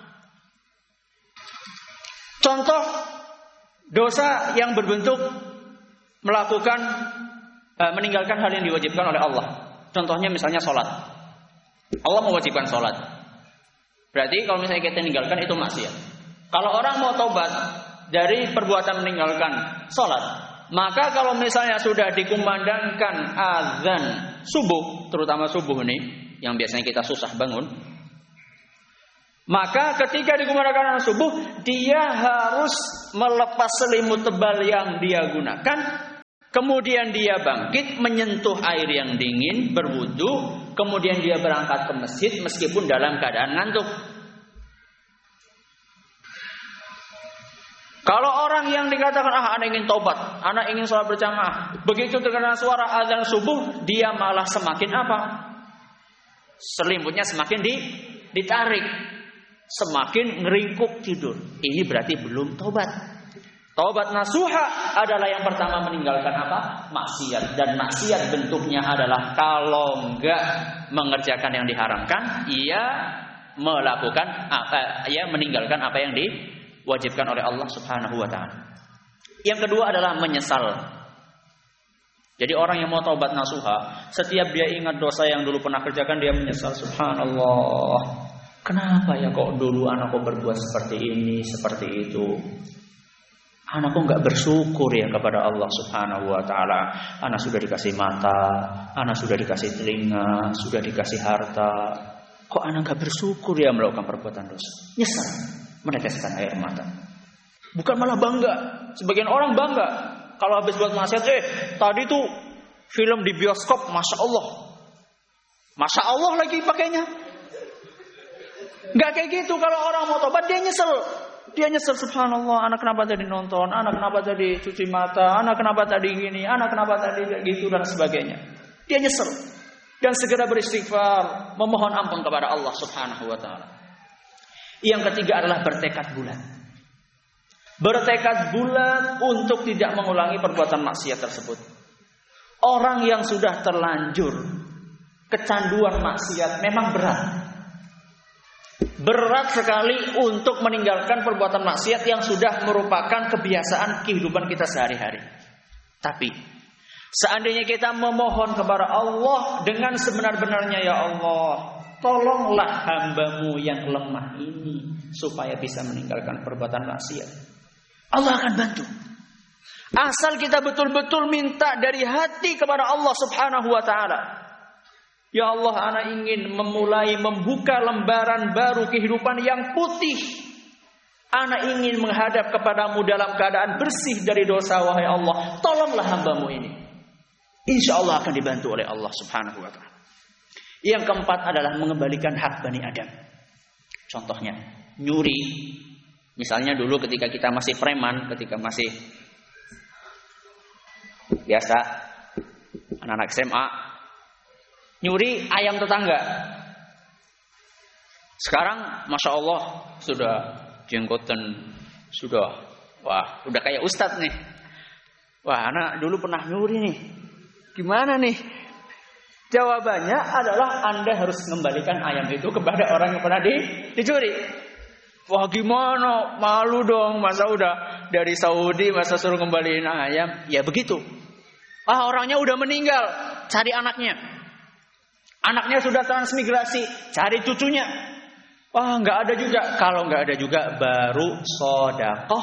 Contoh dosa yang berbentuk melakukan uh, meninggalkan hal yang diwajibkan oleh Allah. Contohnya misalnya sholat. Allah mewajibkan sholat. Berarti kalau misalnya kita tinggalkan itu maksiat. Kalau orang mau tobat dari perbuatan meninggalkan sholat, maka kalau misalnya sudah dikumandangkan azan subuh, terutama subuh ini yang biasanya kita susah bangun, maka ketika dikumandangkan azan subuh, dia harus melepas selimut tebal yang dia gunakan, kemudian dia bangkit menyentuh air yang dingin, berwudu, kemudian dia berangkat ke masjid meskipun dalam keadaan ngantuk. Kalau orang yang dikatakan, ah anak ingin tobat, anak ingin sholat berjamaah, begitu terkena suara azan subuh, dia malah semakin apa? Selimutnya semakin di, ditarik, semakin ngeringkuk tidur. Ini berarti belum tobat. Tobat nasuha adalah yang pertama meninggalkan apa? Maksiat. Dan maksiat bentuknya adalah kalau enggak mengerjakan yang diharamkan, ia melakukan apa? Ia meninggalkan apa yang di wajibkan oleh Allah Subhanahu wa taala. Yang kedua adalah menyesal. Jadi orang yang mau taubat nasuha, setiap dia ingat dosa yang dulu pernah kerjakan, dia menyesal. Subhanallah, kenapa ya kok dulu anakku berbuat seperti ini, seperti itu. Anakku nggak bersyukur ya kepada Allah Subhanahu wa taala. Anak sudah dikasih mata, anak sudah dikasih telinga, sudah dikasih harta. Kok anak nggak bersyukur ya melakukan perbuatan dosa? Nyesal, meneteskan air mata. Bukan malah bangga. Sebagian orang bangga kalau habis buat maksiat, eh tadi tuh film di bioskop, masya Allah, masya Allah lagi pakainya. Nggak kayak gitu. Kalau orang mau tobat dia nyesel, dia nyesel. Subhanallah, anak kenapa tadi nonton, anak kenapa tadi cuci mata, anak kenapa tadi gini, anak kenapa tadi gitu dan sebagainya. Dia nyesel dan segera beristighfar, memohon ampun kepada Allah Subhanahu wa taala. Yang ketiga adalah bertekad bulat. Bertekad bulat untuk tidak mengulangi perbuatan maksiat tersebut. Orang yang sudah terlanjur kecanduan maksiat memang berat. Berat sekali untuk meninggalkan perbuatan maksiat yang sudah merupakan kebiasaan kehidupan kita sehari-hari. Tapi seandainya kita memohon kepada Allah dengan sebenar-benarnya, ya Allah, tolonglah hambamu yang lemah ini supaya bisa meninggalkan perbuatan maksiat. Allah akan bantu. Asal kita betul-betul minta dari hati kepada Allah Subhanahu wa taala. Ya Allah, anak ingin memulai membuka lembaran baru kehidupan yang putih. Anak ingin menghadap kepadamu dalam keadaan bersih dari dosa, wahai Allah. Tolonglah hambamu ini. Insya Allah akan dibantu oleh Allah Subhanahu wa taala. Yang keempat adalah mengembalikan hak Bani Adam. Contohnya, nyuri. Misalnya dulu ketika kita masih preman, ketika masih biasa anak-anak S M A, nyuri ayam tetangga. Sekarang Masya Allah sudah jenggotan, sudah wah, udah kayak ustadz nih. Wah, anak dulu pernah nyuri nih. Gimana nih? Jawabannya adalah Anda harus mengembalikan ayam itu kepada orang yang pernah di, dicuri. Wah, gimana? Malu dong, masa udah dari Saudi masa suruh ngembaliin ayam. Ya begitu. Ah, orangnya udah meninggal, cari anaknya. Anaknya sudah transmigrasi, cari cucunya. Wah, nggak ada juga. Kalau nggak ada juga, baru sodakoh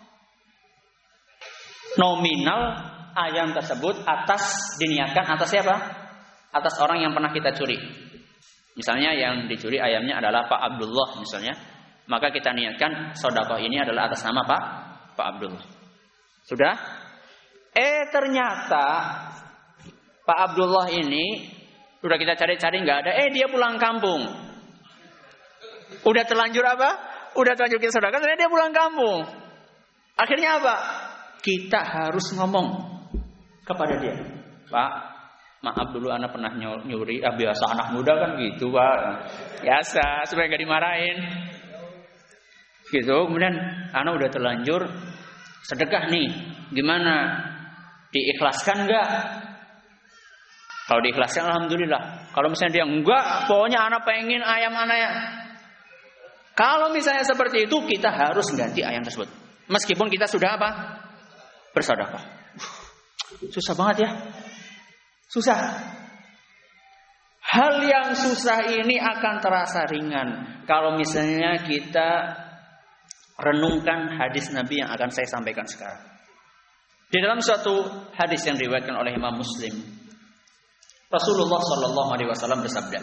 nominal ayam tersebut atas diniatkan atas siapa? Atas orang yang pernah kita curi. Misalnya yang dicuri ayamnya adalah Pak Abdullah misalnya, maka kita niatkan sodakoh ini adalah atas nama Pak Pak Abdullah. Sudah? Eh ternyata Pak Abdullah ini sudah kita cari-cari nggak ada. Eh dia pulang kampung. Udah terlanjur apa? Udah terlanjur kita sodakoh, ternyata dia pulang kampung. Akhirnya apa? Kita harus ngomong kepada dia, Pak, maaf dulu anak pernah nyuri. Ah, biasa anak muda kan gitu, Pak. Biasa supaya nggak dimarahin. Gitu. Kemudian anak udah terlanjur sedekah nih. Gimana? Diikhlaskan nggak? Kalau diikhlaskan alhamdulillah. Kalau misalnya dia enggak, pokoknya anak pengen ayam anaknya. Kalau misalnya seperti itu, kita harus ganti ayam tersebut. Meskipun kita sudah apa? Bersedekah. Susah banget ya. Susah. Hal yang susah ini akan terasa ringan kalau misalnya kita renungkan hadis Nabi yang akan saya sampaikan sekarang. Di dalam suatu hadis yang diriwayatkan oleh Imam Muslim, Rasulullah Shallallahu Alaihi Wasallam bersabda,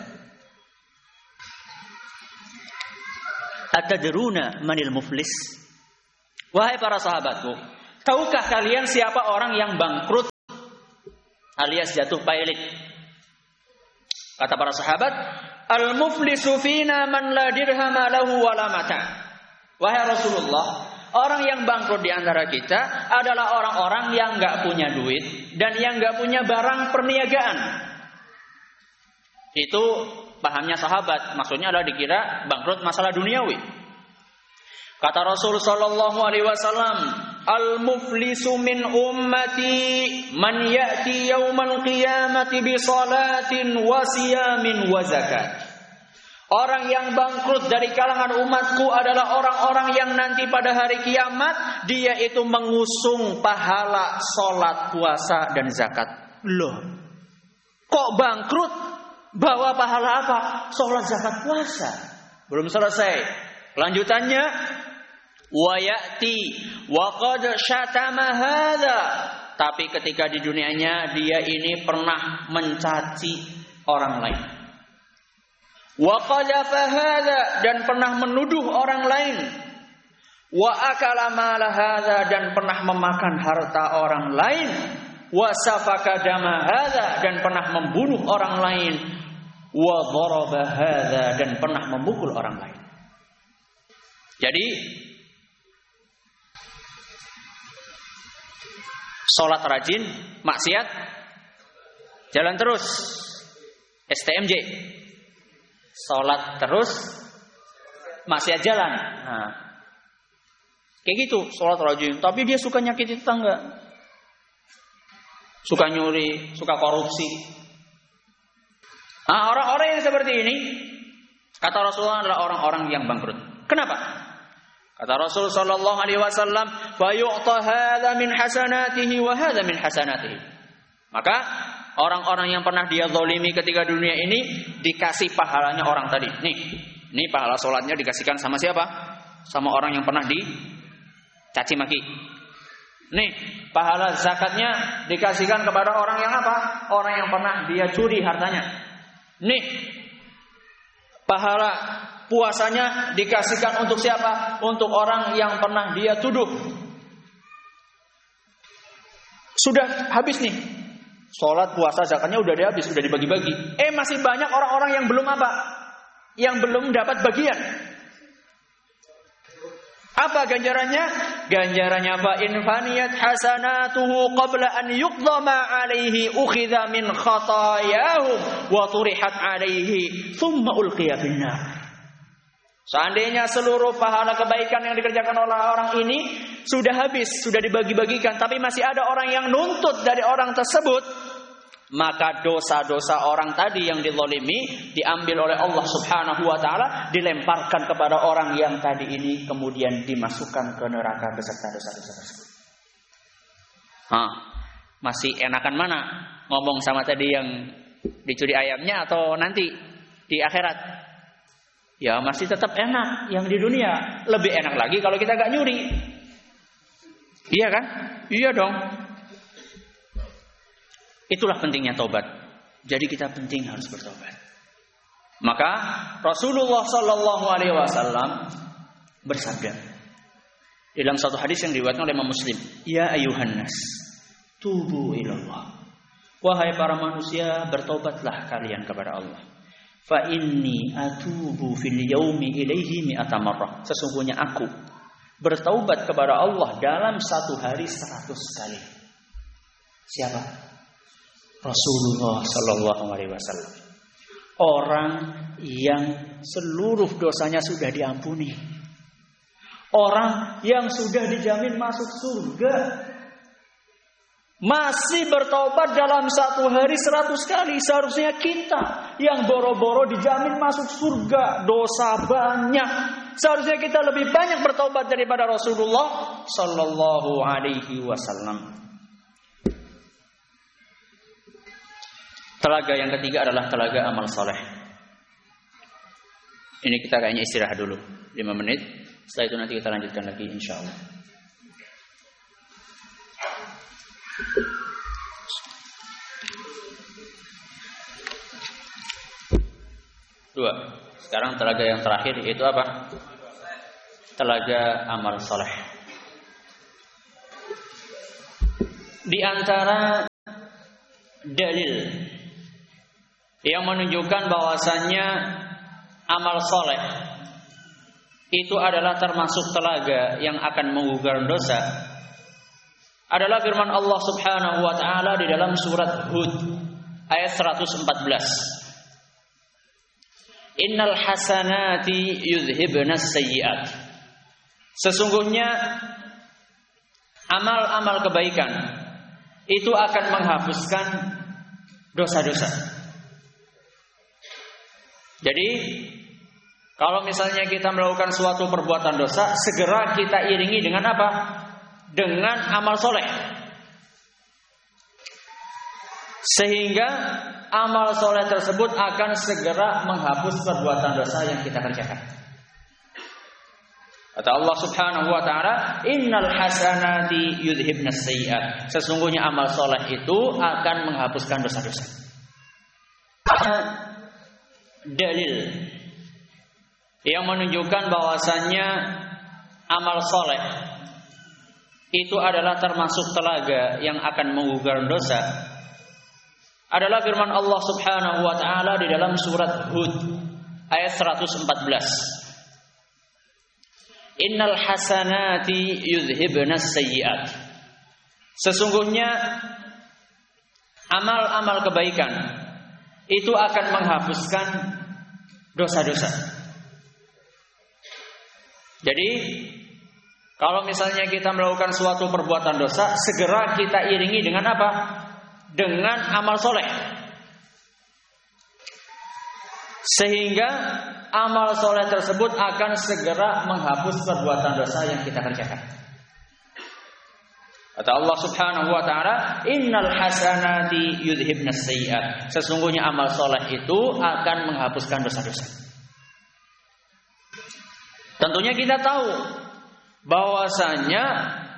"Atadruna manil muflis?" Wahai para sahabatku, tahukah kalian siapa orang yang bangkrut alias jatuh pailit? Kata para sahabat, "Al-muflisu fina man la dirhama lahu wala mata." Wahai Rasulullah, orang yang bangkrut di antara kita adalah orang-orang yang enggak punya duit dan yang enggak punya barang perniagaan. Itu pahamnya sahabat, maksudnya adalah dikira bangkrut masalah duniawi. Kata Rasul sallallahu alaihi wasallam, "Al-muflisu min ummati man ya'ti yaumal qiyamati bi salatin wa siyamin wa zakat." Orang yang bangkrut dari kalangan umatku adalah orang-orang yang nanti pada hari kiamat dia itu mengusung pahala salat, puasa dan zakat. Loh, kok bangkrut? Bawa pahala apa? Salat, zakat, puasa. Belum selesai. Lanjutannya, wa ya'ti wa qad syatama hadza. Tapi ketika di dunianya dia ini pernah mencaci orang lain. Wa qadhafa hadza, dan pernah menuduh orang lain. Wa akala mal hadza, dan pernah memakan harta orang lain. Wa safaka dama hadza, dan pernah membunuh orang lain. Wa daraba hadza, dan pernah memukul orang lain. Jadi salat rajin, maksiat jalan terus. S T M J. Salat terus, maksiat jalan. Nah, kayak gitu, salat rajin, tapi dia suka nyakiti tetangga, suka nyuri, suka korupsi. Nah, orang-orang yang seperti ini, kata Rasulullah, adalah orang-orang yang bangkrut. Kenapa? Kata Rasul sallallahu alaihi wasallam, "Fa yu'ta hadza min hasanatihi wa hadza min hasanatihi." Maka orang-orang yang pernah dia zalimi ketika dunia ini dikasih pahalanya orang tadi. Nih, ini pahala salatnya dikasihkan sama siapa? Sama orang yang pernah dicaci maki. Nih, pahala zakatnya dikasihkan kepada orang yang apa? Orang yang pernah dia curi hartanya. Nih, pahala puasanya dikasihkan untuk siapa? Untuk orang yang pernah dia tuduh. Sudah habis nih. Salat, puasa, zakatnya udah dihabis, sudah dibagi-bagi. Eh masih banyak orang-orang yang belum apa? Yang belum dapat bagian. Apa ganjarannya? Ganjarannya apa? In faniyat hasanatuhu qabla an yuqdama alaihi ukhidha min khatayahum wa turihat alaihi thumma ulqiya finnar. Seandainya seluruh pahala kebaikan yang dikerjakan oleh orang ini sudah habis, sudah dibagi-bagikan, tapi masih ada orang yang nuntut dari orang tersebut, maka dosa-dosa orang tadi yang dizalimi diambil oleh Allah Subhanahu wa taala, dilemparkan kepada orang yang tadi ini, kemudian dimasukkan ke neraka beserta dosa-dosa tersebut. Hah, masih enakan mana ngomong sama tadi yang dicuri ayamnya atau nanti di akhirat? Ya masih tetap enak yang di dunia. Lebih enak lagi kalau kita gak nyuri. Iya kan? Iya dong. Itulah pentingnya taubat. Jadi kita penting harus bertobat. Maka Rasulullah Sallallahu Alaihi Wasallam bersabda dalam satu hadis yang diriwayatkan oleh Imam Muslim, ya ayuhan nas, tubu ilallah. Wahai para manusia, bertobatlah kalian kepada Allah. Fa inni atubu fil yaumi ilaihi mi'ata marrah. Sesungguhnya aku bertaubat kepada Allah dalam satu hari seratus kali. Siapa? Rasulullah Sallallahu Alaihi Wasallam. Orang yang seluruh dosanya sudah diampuni. Orang yang sudah dijamin masuk surga. Masih bertaubat dalam satu hari seratus kali. Seharusnya kita yang boro-boro dijamin masuk surga, dosa banyak. Seharusnya kita lebih banyak bertaubat daripada Rasulullah Sallallahu Alaihi Wasallam. Telaga yang ketiga adalah telaga amal soleh. Ini kita kayaknya istirahat dulu lima menit. Setelah itu nanti kita lanjutkan lagi insya Allah. Dua. Sekarang telaga yang terakhir yaitu apa? Telaga amal soleh. Di antara dalil yang menunjukkan bahwasannya amal soleh itu adalah termasuk telaga yang akan menggugurkan dosa adalah firman Allah Subhanahu wa taala di dalam surat Hud ayat seratus empat belas. Innal hasanati yudhibnas sayyi'at. Sesungguhnya amal-amal kebaikan itu akan menghapuskan dosa-dosa. Jadi kalau misalnya kita melakukan suatu perbuatan dosa, segera kita iringi dengan apa? Dengan amal soleh. Sehingga amal soleh tersebut akan segera menghapus perbuatan dosa yang kita kerjakan. Kata Allah Subhanahu wa taala, "Innal hasanati yudhibnas sayyi'at." Sesungguhnya amal soleh itu akan menghapuskan dosa-dosa. Dalil yang menunjukkan bahwasannya amal soleh itu adalah termasuk telaga yang akan menggugurkan dosa adalah firman Allah Subhanahu wa taala di dalam surat Hud ayat seratus empat belas. Innal hasanati yudhibnas sayyi'at. Sesungguhnya amal-amal kebaikan itu akan menghapuskan dosa-dosa. Jadi kalau misalnya kita melakukan suatu perbuatan dosa, segera kita iringi dengan apa? Dengan amal soleh. Sehingga amal soleh tersebut akan segera menghapus perbuatan dosa yang kita kerjakan. Kata Allah Subhanahu wa taala, "Innal hasanati yudhibnas sayyi'at." Sesungguhnya amal soleh itu akan menghapuskan dosa-dosa. Tentunya kita tahu bahwasanya